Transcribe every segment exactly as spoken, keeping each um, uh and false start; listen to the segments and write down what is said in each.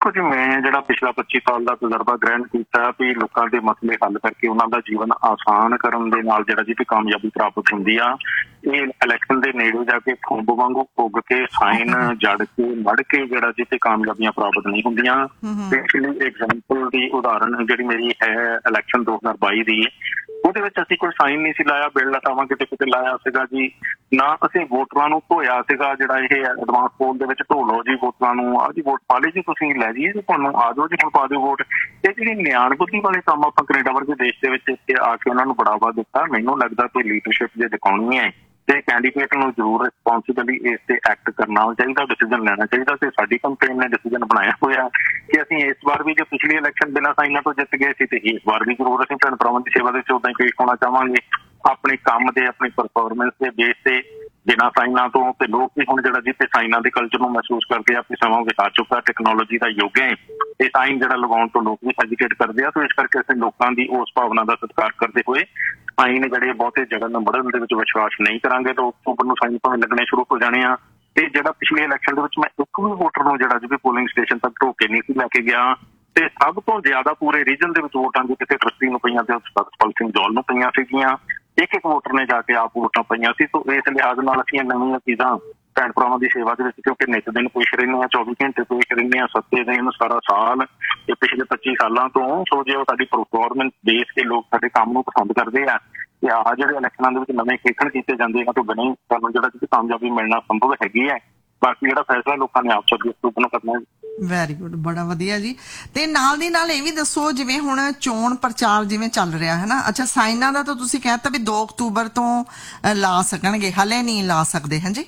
देखो जी, मैं जिहड़ा पिछला पच्ची साल का तजर्बा ग्रहण किया भी लोगों के मसले हल करके उन्होंने जीवन आसान करने दे नाल जिहड़ा जी कामयाबी प्राप्त होंदी आ। ये इलैक्शन के नेड़े जाके खुंब वांगू पुग के साइन जड़ के मड़ के जिहड़ा जी कामयाबियां प्राप्त नहीं होंदियां। पिछली एग्जाम्पल की उदाहरण जी मेरी है इलैक्शन दो हज़ार बाई की, ਉਹਦੇ ਵਿੱਚ ਅਸੀਂ ਕੋਈ ਸਾਈਨ ਨਹੀਂ ਸੀ ਲਾਇਆ, ਬਿੱਲ ਲਟਾਵਾਂ ਕਿਤੇ ਕਿਤੇ ਲਾਇਆ ਸੀਗਾ ਜੀ, ਨਾ ਅਸੀਂ ਵੋਟਰਾਂ ਨੂੰ ਧੋਇਆ ਸੀਗਾ। ਜਿਹੜਾ ਇਹ ਐਡਵਾਂਸ ਪੋਲ ਦੇ ਵਿੱਚ ਢੋ ਲਓ ਜੀ ਵੋਟਰਾਂ ਨੂੰ, ਆਹ ਜੀ ਵੋਟ ਪਾ ਲਈ ਜੀ, ਤੁਸੀਂ ਲੈ ਜੀ ਤੁਹਾਨੂੰ ਆ ਜਾਓ ਜੀ, ਹੁਣ ਪਾ ਦਿਓ ਵੋਟ। ਇਹ ਜਿਹੜੀ ਨਿਆਣ ਬੁੱਧੀ ਵਾਲੇ ਕੰਮ ਆਪਾਂ ਕੈਨੇਡਾ ਵਰਗੇ ਦੇਸ਼ ਦੇ ਵਿੱਚ ਇੱਥੇ ਆ ਕੇ ਉਹਨਾਂ ਨੂੰ ਬੜਾਵਾ ਦਿੱਤਾ। ਮੈਨੂੰ ਲੱਗਦਾ ਕੋਈ ਲੀਡਰਸ਼ਿਪ ਜੇ ਦਿਖਾਉਣੀ ਹੈ ਤੇ ਕੈਂਡੀਡੇਟ ਨੂੰ ਜ਼ਰੂਰ ਰਿਸਪੌਂਸਿਬਲੀ ਇਸ ਤੇ ਐਕਟ ਕਰਨਾ ਚਾਹੀਦਾ, ਡਿਸੀਜਨ ਲੈਣਾ ਚਾਹੀਦਾ। ਤੇ ਸਾਡੀ ਕੰਪੇਨ ਨੇ ਡਿਸੀਜਨ ਬਣਾਇਆ ਹੋਇਆ ਕਿ ਅਸੀਂ ਇਸ ਵਾਰ ਵੀ, ਜੇ ਪਿਛਲੀ ਇਲੈਕਸ਼ਨ ਬਿਨਾਂ ਸਾਈਨਾਂ ਤੋਂ ਜਿੱਤ ਗਏ ਸੀ, ਤੇ ਇਸ ਵਾਰ ਵੀ ਜ਼ਰੂਰ ਅਸੀਂ ਭੈਣ ਭਰਾਵਾਂ ਦੀ ਸੇਵਾ ਦੇ ਵਿੱਚ ਉਦਾਂ ਹੀ ਪੇਸ਼ ਹੋਣਾ ਚਾਹਾਂਗੇ, ਆਪਣੇ ਕੰਮ ਦੇ ਆਪਣੀ ਪਰਫਾਰਮੈਂਸ ਦੇ ਬੇਸ ਤੇ, ਬਿਨਾਂ ਸਾਈਨਾਂ ਤੋਂ। ਤੇ ਲੋਕ ਵੀ ਹੁਣ ਜਿਹੜਾ ਜਿੱਥੇ ਸਾਈਨਾਂ ਦੇ ਕਲਚਰ ਨੂੰ ਮਹਿਸੂਸ ਕਰਦੇ ਆ, ਆਪਣੀ ਸਮਾਂ ਵਿਖਾ ਚੁੱਕਾ, ਟੈਕਨੋਲੋਜੀ ਦਾ ਯੁੱਗ ਹੈ, ਇਹ ਸਾਈਨ ਜਿਹੜਾ ਲਗਾਉਣ ਤੋਂ ਲੋਕ ਵੀ ਹੈਜੀਟੇਟ ਕਰਦੇ ਆ। ਸੋ ਇਸ ਕਰਕੇ ਅਸੀਂ ਲੋਕਾਂ ਦੀ ਉਸ ਭਾਵਨਾ ਦਾ ਸਤਿਕਾਰ ਕਰਦੇ ਹੋਏ ਸਾਈਨ ਜਿਹੜੇ ਬਹੁਤੇ ਜਗ੍ਹਾ ਨੂੰ ਮੜਨ ਦੇ ਵਿੱਚ ਵਿਸ਼ਵਾਸ ਨਹੀਂ ਕਰਾਂਗੇ। ਤਾਂ ਅਕਤੂਬਰ ਨੂੰ ਸਾਈਨ ਭਾਵੇਂ ਲੱਗਣੇ ਸ਼ੁਰੂ ਹੋ ਜਾਣੇ ਆ। ਤੇ ਜਿਹੜਾ ਪਿਛਲੇ ਇਲੈਕਸ਼ਨ ਦੇ ਵਿੱਚ ਮੈਂ ਇੱਕ ਵੀ ਵੋਟਰ ਨੂੰ ਜਿਹੜਾ ਜੀ ਪੋਲਿੰਗ ਸਟੇਸ਼ਨ ਤੱਕ ਢੋ ਕੇ ਨਹੀਂ ਸੀ ਲੈ ਕੇ ਗਿਆ, ਤੇ ਸਭ ਤੋਂ ਜ਼ਿਆਦਾ ਪੂਰੇ ਰੀਜਨ ਦੇ ਵਿੱਚ ਵੋਟਾਂ ਦੀ ਕਿਸੇ ਟਰਸਟੀ ਨੂੰ ਪਈਆਂ ਤੇ ਸਤਪਾਲ ਸਿੰਘ ਜੌਲ ਨੂੰ ਪਈਆਂ ਸੀਗੀਆਂ। ਇੱਕ ਇੱਕ ਵੋਟਰ ਨੇ ਜਾ ਕੇ ਆਪ ਵੋਟਾਂ ਪਈਆਂ ਸੀ। ਸੋ ਇਸ ਲਿਹਾਜ਼ ਨਾਲ ਅਸੀਂ ਨਵੀਆਂ ਚੀਜ਼ਾਂ ਭੈਣ ਭਰਾਵਾਂ ਦੀ ਸੇਵਾ ਦੇ ਵਿੱਚ, ਕਿਉਂਕਿ ਨਿੱਤ ਦਿਨ ਪੁੱਛ ਰਹਿੰਦੇ ਹਾਂ, ਚੌਵੀ ਘੰਟੇ ਪੁੱਛ ਰਹਿੰਦੇ ਹਾਂ, ਸੱਤੇ ਦਿਨ ਸਾਰਾ ਸਾਲ, ਤੇ ਪਿਛਲੇ ਪੱਚੀ ਸਾਲਾਂ ਤੋਂ। ਸੋ ਜੇ ਉਹ ਸਾਡੀ ਪਰਫਾਰਮੈਂਸ ਦੇਖ ਕੇ ਲੋਕ ਸਾਡੇ ਕੰਮ ਨੂੰ ਪਸੰਦ ਕਰਦੇ ਆ, ਤੇ ਆਹ ਜਿਹੜੇ ਇਲੈਕਸ਼ਨਾਂ ਦੇ ਵਿੱਚ ਨਵੇਂ ਖੇਖਣ ਕੀਤੇ ਜਾਂਦੇ ਇਹਨਾਂ ਤੋਂ ਬਿਨਾਂ ਹੀ ਸਾਨੂੰ ਜਿਹੜਾ ਕਿ ਕਾਮਯਾਬੀ ਮਿਲਣਾ ਸੰਭਵ ਹੈਗੀ ਹੈ। ਬਾਕੀ ਜਿਹੜਾ ਫੈਸਲਾ ਲੋਕਾਂ ਨੇ ਆਪ ਸਭ ਅਕਤੂਬਰ ਨੂੰ ਕਰਨਾ ਹੈ। ਵੈਰੀ ਗੁੱਡ, ਬੜਾ ਵਧੀਆ ਜੀ। ਤੇ ਨਾਲ ਦੀ ਨਾਲ ਇਹ ਵੀ ਦੱਸੋ, ਜਿਵੇਂ ਹੁਣ ਚੋਣ ਪ੍ਰਚਾਰ ਜਿਵੇਂ ਚੱਲ ਰਿਹਾ ਹੈ ਨਾ, ਅੱਛਾ ਸਾਈਨਾਂ ਦਾ ਤਾਂ ਤੁਸੀਂ ਕਹਿਤਾ ਵੀ ਦੋ ਅਕਤੂਬਰ ਤੋਂ ਲਾ ਸਕਣਗੇ, ਹਲੇ ਨਹੀਂ ਲਾ ਸਕਦੇ, ਹਾਂਜੀ?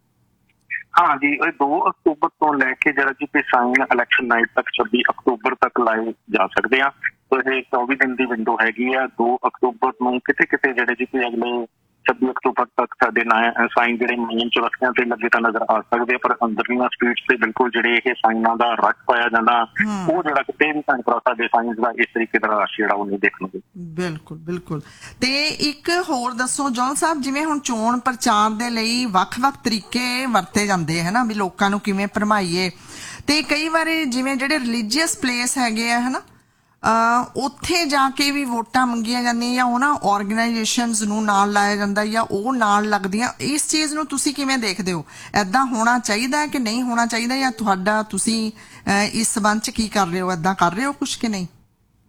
हाँ जी, दो अक्तूबर तो लैके जरा जी साइन इलैक्शन नाइट तक छब्बी अक्तूबर तक लाए जा सकते हैं। तो ये चौबीस दिन की विंडो हैगी है। दो अक्तूबर को किते किते जड़े जी अगले छब्बी अक्तूबर तक साडे साइन जिहड़े मेन चौरस्तियां ते लगे तां नज़र आ सकदे, पर अंदरलियां स्ट्रीट्स ते बिल्कुल जिहड़े ये साइनां दा रश पाया जांदा, ਉਹ ਜਿਹੜਾ ਕਿਤੇ ਵੀ ਭੈਣ ਭਰਾ ਸਾਡੇ ਸਾਇੰਸ ਦਾ ਇਸ ਤਰੀਕੇ ਦਾ ਰਸ਼ ਜਿਹੜਾ ਉਹ ਨਹੀਂ ਦੇਖਣ ਨੂੰ। ਬਿਲਕੁਲ ਬਿਲਕੁਲ। ਤੇ ਇੱਕ ਹੋਰ ਦੱਸੋ ਜੌਲ ਸਾਹਿਬ, ਜਿਵੇਂ ਹੁਣ ਚੋਣ ਪ੍ਰਚਾਰ ਦੇ ਲਈ ਵੱਖ-ਵੱਖ ਤਰੀਕੇ ਵਰਤੇ ਜਾਂਦੇ ਹੈ ਨਾ, ਵੀ ਲੋਕਾਂ ਨੂੰ ਕਿਵੇਂ ਭਰਮਾਈਏ। ਤੇ ਕਈ ਵਾਰੀ ਜਿਵੇਂ ਜਿਹੜੇ ਰਿਲੀਜੀਅਸ ਪਲੇਸ ਹੈਗੇ ਆ ਹੈ ਨਾ, ਉੱਥੇ ਜਾ ਕੇ ਵੀ ਵੋਟਾਂ ਮੰਗੀਆਂ ਜਾਂਦੀਆਂ, ਜਾਂ ਉਹਨਾਂ ਆਰਗੇਨਾਈਜੇਸ਼ਨਸ ਨੂੰ ਨਾਲ ਲਾਇਆ ਜਾਂਦਾ, ਜਾਂ ਉਹ ਨਾਲ ਲੱਗਦੀਆਂ। ਇਸ ਚੀਜ਼ ਨੂੰ ਤੁਸੀਂ ਕਿਵੇਂ ਦੇਖਦੇ ਹੋ? ਏਦਾਂ ਹੋਣਾ ਚਾਹੀਦਾ ਹੈ ਕਿ ਨਹੀਂ ਹੋਣਾ ਚਾਹੀਦਾ, ਜਾਂ ਤੁਹਾਡਾ ਤੁਸੀਂ ਇਸ ਸੰਬੰਧ ਚ ਕੀ ਕਰ ਰਹੇ ਹੋ, ਏਦਾਂ ਕਰ ਰਹੇ ਹੋ ਕੁਛ ਕਿ ਨਹੀਂ?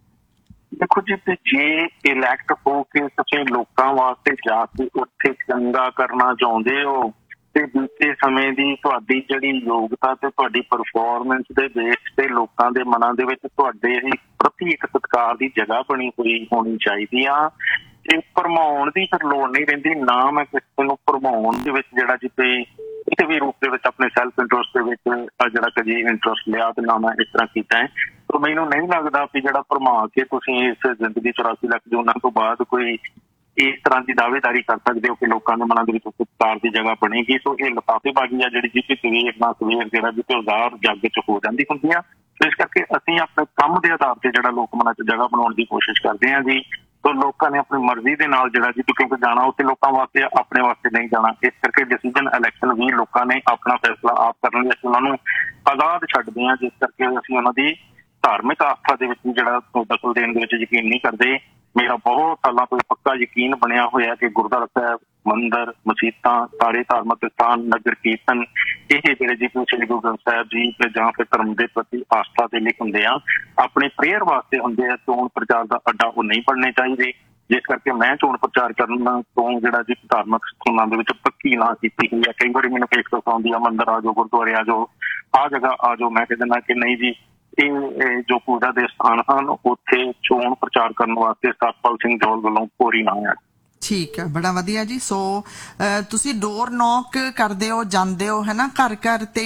देखो जी, जे इलैक्ट हो के तुसीं लोकां वास्ते जाके उत्थे चंगा करना चाहुंदे हो, ते बीते समय दी तुहाडी जिहड़ी योग्यता ते तुहाडी परफॉर्मेंस दे बेस ते लोकां दे मनां दे विच तुहाडे प्रति एक सत्कार दी जगह बनी हुई होनी चाहिदी आ। ते भरमाउण दी फिर लोड़ नहीं रहिंदी। ना मैं किसी नूं भरमाउण दे विच जिहड़ा जी कोई किसी भी रूप दे विच अपने सैल्फ इंटरस्ट दे विच जिहड़ा कदी इंटरस्ट लिया ते ना मैं इस तरह कीता है। तो मैनूं नहीं लगदा कि जिहड़ा भरमा के तुसीं इस जिंदगी चौरासी लख जूनां तो बाद कोई इस तरह की दावेदारी कर सकते हो कि लोगों के मनां दे विच सत्कार की जगह बनेगी। सो ये लिफाफेबाजी आ जिहड़ी जी सवेर ना सवेर जिहड़ा जी औजार जग च हो जाती हुंदी आ। तो इस करके असीं अपने काम के आधार पर जिहड़ा लोक मनां च जगह बनाउण की कोशिश करते हैं जी। तो लोगों ने अपनी मर्जी के नाल जिहड़ा जी क्योंकि जाना उत्थे लोगों वास्ते, अपने वास्ते नहीं जाना। इस करके डिसीजन इलैक्शन भी लोगों ने अपना फैसला आप करने लई असीं उन्हां नूं आज़ाद छड्डदे हां, जिस करके असीं उन्हां दी धार्मिक आस्था दे विच जिहड़ा दखल देण दे विच यकीन नहीं करदे। मेरा बहुत सालों तो पक्का यकीन बनया होया कि गुरुद्वारा साहब, मंदिर, मसीतां, सारे धार्मिक स्थान, नगर कीर्तन, ये जिहड़े जी श्री गुरु ग्रंथ साहिब जी ते जां फिर धर्म के प्रति आस्था दे लई हुंदे आ, अपने प्रेयर वास्ते हुंदे आ। चोण प्रचार का अड्डा वो नहीं बनने चाहिए। जिस करके मैं चोण प्रचार करना तो जिहड़ा जी धार्मिक स्थानां दे विच पक्की ना कीती हुई है। कई बार मैनूं फेसबुक आउंदी आ, मंदिर आ जाओ, गुरुद्वारे आ जाओ, आ जगह आ जाओ, मैं कह दिंदा कि नहीं जी, जो पूजा के स्थान हैं उत्थे चोण प्रचार करने वास्ते सतपाल सिंह जौल वालों कोरी ना है। ठीक है, बड़ा वधिया जी। सो तुसी डोर नॉक करदे हो, जांदे हो है ना घर घर, ते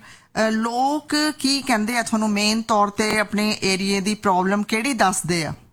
लोग की कहंदे आ तुहानूं मेन तौर ते अपने एरिए दी प्रॉब्लम किहड़ी दसदे आ?